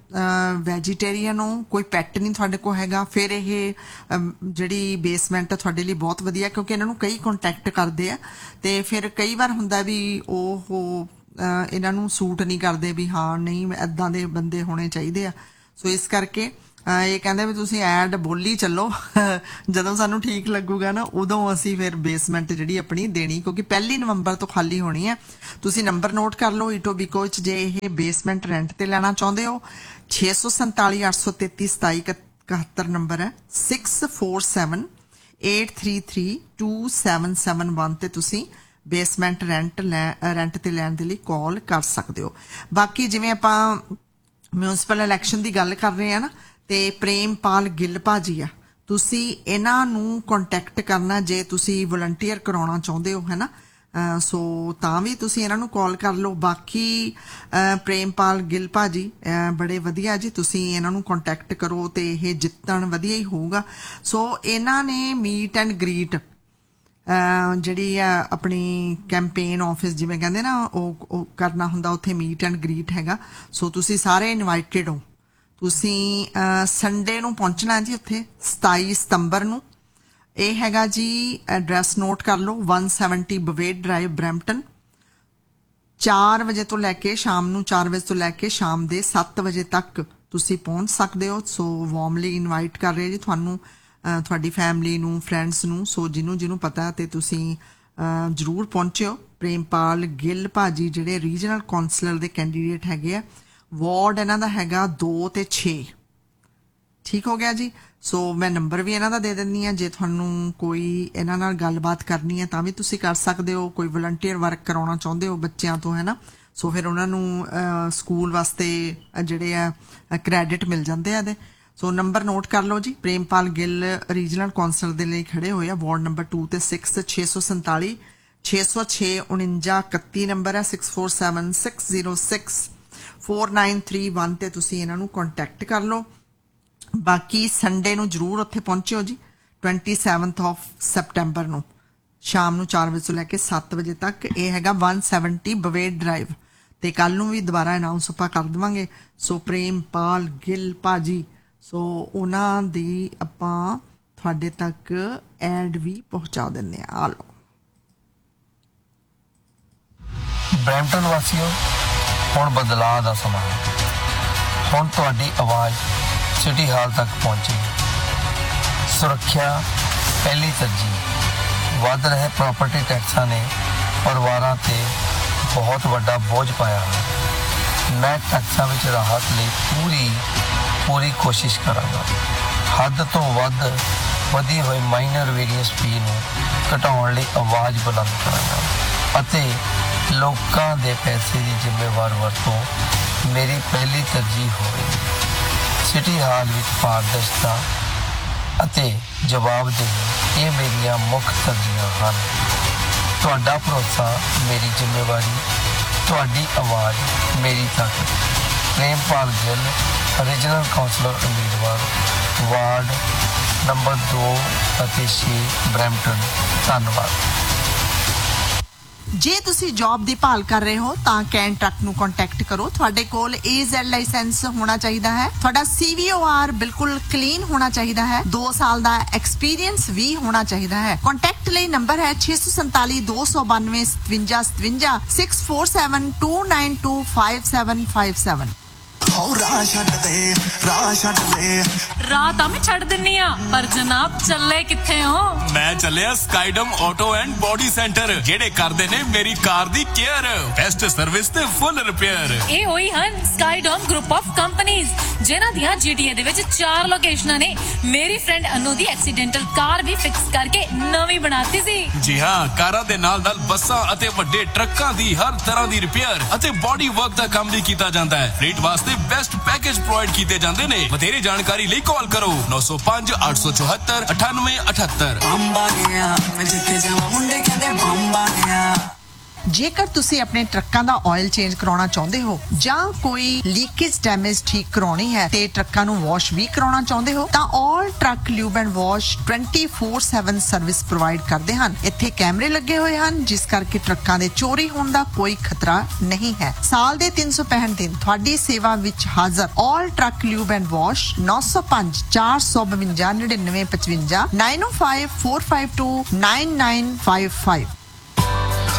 ਵੈਜੀਟੇਰੀਅਨ ਹੋ ਕੋਈ ਪੈਟ ਨਹੀਂ ਤੁਹਾਡੇ ਕੋਲ ਹੈਗਾ ਫਿਰ ਇਹ ਜਿਹੜੀ ਬੇਸਮੈਂਟ ਤੁਹਾਡੇ ਲਈ ਬਹੁਤ ਵਧੀਆ ਕਿਉਂਕਿ ਇਹਨਾਂ ਨੂੰ ਕਈ ਕੰਟੈਕਟ ਕਰਦੇ ਆ ਤੇ ਫਿਰ ਕਈ ਵਾਰ ਹੁੰਦਾ ਵੀ ਉਹ ਇਹਨਾਂ ਨੂੰ ਸੂਟ ਨਹੀਂ ਕਰਦੇ ਵੀ ਹਾਂ ਨਹੀਂ ਇੱਦਾਂ ਦੇ ਬੰਦੇ ਹੋਣੇ ਚਾਹੀਦੇ ਆ। ਸੋ ਇਸ ਕਰਕੇ ਇਹ ਕਹਿੰਦੇ ਵੀ ਤੁਸੀਂ ਐਡ ਬੋਲੀ ਚੱਲੋ ਜਦੋਂ ਸਾਨੂੰ ਠੀਕ ਲੱਗੂਗਾ ਨਾ ਉਦੋਂ ਅਸੀਂ ਫਿਰ ਬੇਸਮੈਂਟ ਜਿਹੜੀ ਆਪਣੀ ਦੇਣੀ, ਕਿਉਂਕਿ ਪਹਿਲੀ ਨਵੰਬਰ ਤੋਂ ਖਾਲੀ ਹੋਣੀ ਹੈ। ਤੁਸੀਂ ਨੰਬਰ ਨੋਟ ਕਰ ਲਓ ਈਟੋਬੀਕੋ ਚ ਜੇ ਇਹ ਬੇਸਮੈਂਟ ਰੈਂਟ ਤੇ ਲੈਣਾ ਚਾਹੁੰਦੇ ਹੋ। ਛੇ ਸੌ ਸੰਤਾਲੀ ਅੱਠ ਸੌ ਤੇਤੀ ਸਤਾਈ ਇਕਹੱਤਰ ਨੰਬਰ ਹੈ। Six four seven eight three three two seven seven one ਤੇ ਤੁਸੀਂ ਬੇਸਮੈਂਟ ਰੈਂਟ ਲੈ ਰੈਂਟ ਤੇ ਲੈਣ ਦੇ ਲਈ ਕਾਲ ਕਰ ਸਕਦੇ ਹੋ। ਬਾਕੀ ਜਿਵੇਂ ਆਪਾਂ ਮਿਊਨਿਸਪਲ ਇਲੈਕਸ਼ਨ ਦੀ ਗੱਲ ਕਰ ਰਹੇ ਆ ਨਾ, ਤੇ ਪ੍ਰੇਮਪਾਲ ਗਿੱਲ ਭਾਜੀ ਆ, ਤੁਸੀਂ ਇਹਨਾਂ ਨੂੰ ਕੰਟੈਕਟ ਕਰਨਾ ਜੇ ਤੁਸੀਂ ਵਲੰਟੀਅਰ ਕਰਾਉਣਾ ਚਾਹੁੰਦੇ ਹੋ, ਹੈ ਨਾ। ਸੋ ਤਾਂ ਵੀ ਤੁਸੀਂ ਇਹਨਾਂ ਨੂੰ ਕਾਲ ਕਰ ਲਓ। ਬਾਕੀ ਪ੍ਰੇਮਪਾਲ ਗਿੱਲ ਭਾਜੀ ਬੜੇ ਵਧੀਆ ਜੀ, ਤੁਸੀਂ ਇਹਨਾਂ ਨੂੰ ਕੰਟੈਕਟ ਕਰੋ ਤੇ ਇਹ ਜਿੱਤਣ ਵਧੀਆ ਹੀ ਹੋਊਗਾ। ਸੋ ਇਹਨਾਂ ਨੇ ਮੀਟ ਐਂਡ ਗ੍ਰੀਟ ਜਿਹੜੀ ਆ ਆਪਣੀ ਕੈਂਪੇਨ ਆਫਿਸ ਜਿਵੇਂ ਕਹਿੰਦੇ ਨਾ ਉਹ ਕਰਨਾ ਹੁੰਦਾ, ਉੱਥੇ ਮੀਟ ਐਂਡ ਗ੍ਰੀਟ ਹੈਗਾ। ਸੋ ਤੁਸੀਂ ਸਾਰੇ ਇਨਵਾਈਟਡ ਹੋ। ਤੁਸੀਂ ਸੰਡੇ ਨੂੰ ਪਹੁੰਚਣਾ ਜੀ ਉੱਥੇ ਸਤਾਈ ਸਤੰਬਰ ਨੂੰ। ਇਹ ਹੈਗਾ ਜੀ ਐਡਰੈਸ ਨੋਟ ਕਰ ਲਓ ਇੱਕ ਸੌ ਸੱਤਰ ਬਵੇਡ ਡਰਾਈਵ ਬਰੈਂਪਟਨ। ਚਾਰ ਵਜੇ ਤੋਂ ਲੈ ਕੇ ਸ਼ਾਮ ਨੂੰ ਚਾਰ ਵਜੇ ਤੋਂ ਲੈ ਕੇ ਸ਼ਾਮ ਦੇ ਸੱਤ ਵਜੇ ਤੱਕ ਤੁਸੀਂ ਪਹੁੰਚ ਸਕਦੇ ਹੋ। ਸੋ ਵਾਰਮਲੀ ਇਨਵਾਈਟ ਕਰ ਰਹੇ ਜੀ ਤੁਹਾਨੂੰ, ਤੁਹਾਡੀ ਫੈਮਿਲੀ ਨੂੰ, ਫਰੈਂਡਸ ਨੂੰ। ਸੋ ਜਿਹਨੂੰ ਜਿਹਨੂੰ ਪਤਾ ਤੇ ਤੁਸੀਂ ਜ਼ਰੂਰ ਪਹੁੰਚਿਓ। ਪ੍ਰੇਮਪਾਲ ਗਿੱਲ ਭਾਜੀ ਜਿਹੜੇ ਰੀਜਨਲ ਕਾਉਂਸਲਰ ਦੇ ਕੈਂਡੀਡੇਟ ਹੈਗੇ ਆ। ਵਾਰਡ ਇਹਨਾਂ ਦਾ ਹੈਗਾ ਦੋ ਤੇ ਛੇ। ਠੀਕ ਹੋ ਗਿਆ ਜੀ। ਸੋ ਮੈਂ ਨੰਬਰ ਵੀ ਇਹਨਾਂ ਦਾ ਦੇ ਦਿੰਦੀ ਹਾਂ, ਜੇ ਤੁਹਾਨੂੰ ਕੋਈ ਇਹਨਾਂ ਨਾਲ ਗੱਲਬਾਤ ਕਰਨੀ ਹੈ ਤਾਂ ਵੀ ਤੁਸੀਂ ਕਰ ਸਕਦੇ ਹੋ। ਕੋਈ ਵਲੰਟੀਅਰ ਵਰਕ ਕਰਾਉਣਾ ਚਾਹੁੰਦੇ ਹੋ ਬੱਚਿਆਂ ਤੋਂ, ਹੈ ਨਾ। ਸੋ ਫਿਰ ਉਹਨਾਂ ਨੂੰ ਸਕੂਲ ਵਾਸਤੇ ਜਿਹੜੇ ਆ ਕ੍ਰੈਡਿਟ ਮਿਲ ਜਾਂਦੇ ਆ ਇਹਦੇ। ਸੋ ਨੰਬਰ ਨੋਟ ਕਰ ਲਓ ਜੀ। ਪ੍ਰੇਮਪਾਲ ਗਿੱਲ ਰੀਜਨਲ ਕਾਉਂਸਲਰ ਦੇ ਲਈ ਖੜੇ ਹੋਏ ਆ, ਵਾਰਡ ਨੰਬਰ ਟੂ ਤੇ ਸਿਕਸ। ਛੇ ਸੌ ਸੰਤਾਲੀ ਛੇ ਸੌ ਛੇ ਉਣੰਜਾ ਇਕੱਤੀ ਨੰਬਰ ਹੈ। Six four seven six zero six four nine three one ਤੇ ਤੁਸੀਂ ਇਹਨਾਂ ਨੂੰ ਕੰਟੈਕਟ ਕਰ ਲਓ। ਬਾਕੀ ਸੰਡੇ ਨੂੰ ਜ਼ਰੂਰ ਉੱਥੇ ਪਹੁੰਚਿਓ ਜੀ, ਟਵੈਂਟੀ ਸੈਵਨਥ ਆਫ ਸੈਪਟੈਂਬਰ ਨੂੰ ਸ਼ਾਮ ਨੂੰ ਚਾਰ ਵਜੇ ਤੋਂ ਲੈ ਕੇ ਸੱਤ ਵਜੇ ਤੱਕ। ਇਹ ਹੈਗਾ ਇੱਕ ਸੌ ਸੱਤਰ ਬਵੇਡ ਡਰਾਈਵ। ਤੇ ਕੱਲ ਨੂੰ ਵੀ ਦੁਬਾਰਾ ਅਨਾਉਂਸ ਆਪਾਂ ਕਰ ਦੇਵਾਂਗੇ। ਸੋ ਪ੍ਰੇਮਪਾਲ ਗਿੱਲ ਭਾਜੀ, ਸੋ ਉਹਨਾਂ ਦੀ ਆਪਾਂ ਤੁਹਾਡੇ ਤੱਕ ਐਡ ਵੀ ਪਹੁੰਚਾ ਦਿੰਦੇ ਆ। ਆ ਲਓ ਬਰੈਂਪਟਨ ਵਾਸੀਓ, ਹੁਣ ਬਦਲਾਅ ਦਾ ਸਮਾਂ ਹੈ। ਹੁਣ ਤੁਹਾਡੀ ਆਵਾਜ਼ ਸਿਟੀ ਹਾਲ ਤੱਕ ਪਹੁੰਚੀ। ਸੁਰੱਖਿਆ ਪਹਿਲੀ ਤਰਜੀਹ। ਵੱਧ ਰਹੇ ਪ੍ਰਾਪਰਟੀ ਟੈਕਸਾਂ ਨੇ ਪਰਿਵਾਰਾਂ ਤੇ ਬਹੁਤ ਵੱਡਾ ਬੋਝ ਪਾਇਆ ਹੈ। ਮੈਂ ਟੈਕਸਾਂ ਵਿੱਚ ਰਾਹਤ ਲਈ ਪੂਰੀ ਪੂਰੀ ਕੋਸ਼ਿਸ਼ ਕਰਾਂਗਾ। ਹੱਦ ਤੋਂ ਵੱਧ ਵਧੀ ਹੋਈ ਮਾਈਨਰ ਵੇਰੀਅੰਸ ਫੀ ਨੂੰ ਘਟਾਉਣ ਲਈ ਆਵਾਜ਼ ਬੁਲੰਦ ਕਰਾਂਗਾ ਅਤੇ ਲੋਕਾਂ ਦੇ ਪੈਸੇ ਦੀ ਜ਼ਿੰਮੇਵਾਰ ਵਰਤੋਂ ਮੇਰੀ ਪਹਿਲੀ ਤਰਜੀਹ ਹੋਵੇਗੀ। ਸਿਟੀ ਹਾਲ ਵਿੱਚ ਪਾਰਦਰਸ਼ਤਾ ਅਤੇ ਜਵਾਬਦੇਹੀ ਇਹ ਮੇਰੀਆਂ ਮੁੱਖ ਤਰਜੀਹਾਂ ਹਨ। ਤੁਹਾਡਾ ਭਰੋਸਾ ਮੇਰੀ ਜ਼ਿੰਮੇਵਾਰੀ, ਤੁਹਾਡੀ ਆਵਾਜ਼ ਮੇਰੀ ਤਾਕਤ। ਪ੍ਰੇਮਪਾਲ ਗਿੱਲ, ਰੀਜਨਲ ਕਾਉਂਸਲਰ ਉਮੀਦਵਾਰ, ਵਾਰਡ ਨੰਬਰ ਦੋ ਅਤੇ ਛੇ, ਬਰੈਂਪਟਨ। ਧੰਨਵਾਦ। ਜੇ ਤੁਸੀਂ ਜੌਬ ਦੀ ਭਾਲ ਕਰ ਰਹੇ ਹੋ ਤਾਂ ਕੈਨ ਟਰੱਕ ਨੂੰ ਕੰਟੈਕਟ ਕਰੋ। ਤੁਹਾਡੇ ਕੋਲ ਏ ਜ਼ੈਡ ਲਾਇਸੈਂਸ ਹੋਣਾ ਚਾਹੀਦਾ ਹੈ। ਤੁਹਾਡਾ ਸੀ ਵੀ ਓ ਆਰ ਬਿਲਕੁਲ ਕਲੀਨ ਹੋਣਾ ਚਾਹੀਦਾ ਹੈ। ਦੋ ਸਾਲ ਦਾ ਐਕਸਪੀਰੀਅੰਸ ਵੀ ਹੋਣਾ ਚਾਹੀਦਾ ਹੈ। ਕੰਟੈਕਟ ਲਈ ਨੰਬਰ ਹੈ ਛੇ ਸੌ ਸੰਤਾਲੀ ਦੋ ਸੌ ਬਾਨਵੇਂ ਸਤਵੰਜਾ ਸਤਵੰਜਾ six four seven to nine to five seven five seven. ਰਾਹ ਤਾਂ ਮੈਂ ਛੱਡ ਦਿੰਨੀ ਆ, ਪਰ ਜਨਾਬ ਚੱਲੇ ਕਿੱਥੇ ਹੋ? ਮੈਂ ਚੱਲਿਆ ਸਕਾਈਡਮ ਆਟੋ ਐਂਡ ਬੋਡੀ ਸੈਂਟਰ, ਜਿਹੜੇ ਕਰਦੇ ਨੇ ਮੇਰੀ ਕਾਰ ਦੀ ਕੇਅਰ, ਬੈਸਟ ਸਰਵਿਸ ਤੇ ਫੁੱਲ ਰਿਪੇਅਰ। ਇਹ ਹੋਈ ਹਨ ਸਕਾਈਡਮ ਗਰੁੱਪ ਆਫ ਕੰਪਨੀਆਂ, ਜਿਨ੍ਹਾਂ ਦੀਆਂ ਜੀਟੀਏ ਦੇ ਵਿੱਚ ਚਾਰ ਲੋਕੇਸ਼ਨਾਂ ਨੇ। ਮੇਰੀ ਫਰੈਂਡ ਅਨੂ ਦੀ ਐਕਸੀਡੈਂਟਲ ਕਾਰ ਵੀ ਫਿਕਸ ਕਰਕੇ ਨਵੀਂ ਬਣਾਤੀ ਸੀ। ਜੀ ਹਾਂ, ਕਾਰਾਂ ਦੇ ਨਾਲ ਨਾਲ ਬੱਸਾਂ ਅਤੇ ਵੱਡੇ ਟਰੱਕਾਂ ਦੀ ਹਰ ਤਰ੍ਹਾਂ ਦੀ ਰਿਪੇਅਰ ਅਤੇ ਬੋਡੀ ਵਰਕ ਦਾ ਕੰਮ ਵੀ ਕੀਤਾ ਜਾਂਦਾ ਹੈ। ਰੇਟ ਵਾਸਤੇ ਬੈਸਟ ਪੈਕੇਜ ਪ੍ਰੋਵਾਈਡ ਕੀਤੇ ਜਾਂਦੇ ਨੇ। ਵਧੇਰੇ ਜਾਣਕਾਰੀ ਲਈ ਕਾਲ ਕਰੋ ਨੌ ਸੌ ਪੰਜ ਅੱਠ ਸੌ ਚੌਹੱਤਰ ਅਠਾਨਵੇਂ ਅਠੱਤਰ। ਜੇਕਰ ਤੁਸੀਂ ਆਪਣੇ ਟਰੱਕਾਂ ਦਾ ਆਇਲ ਚੇਂਜ ਕਰਾਉਣਾ ਚਾਹੁੰਦੇ ਹੋ ਜਾਂ ਕੋਈ ਲੀਕੇਜ ਡੈਮੇਜ ਠੀਕ ਕਰਾਉਣੀ ਹੈ ਤੇ ਟਰੱਕਾਂ ਨੂੰ ਵਾਸ਼ ਵੀ ਕਰਾਉਣਾ ਚਾਹੁੰਦੇ ਹੋ ਤਾਂ ਆਲ truck lube and wash twenty four seven service provide ਕਰਦੇ ਹਨ। ਇੱਥੇ ਕੈਮਰੇ ਲੱਗੇ ਹੋਏ ਹਨ, ਜਿਸ ਕਰਕੇ ਟਰੱਕਾਂ ਦੇ ਚੋਰੀ ਹੋਣ ਦਾ ਕੋਈ ਖਤਰਾ ਨਹੀਂ ਹੈ। ਸਾਲ ਦੇ ਤਿੰਨ ਸੌ ਪੈਂਹਠ ਦਿਨ ਤੁਹਾਡੀ ਸੇਵਾ ਵਿੱਚ ਹਾਜ਼ਰ ਆਲ ਟਰੱਕ ਲਿਊਬ ਐਂਡ ਵਾਸ਼। ਨੌ ਸੌ ਪੰਜ ਚਾਰ ਸੌ ਬਵੰਜਾ ਨੜਿਨਵੇਂ ਪਚਵੰਜਾ nine O five four five to nine nine five five.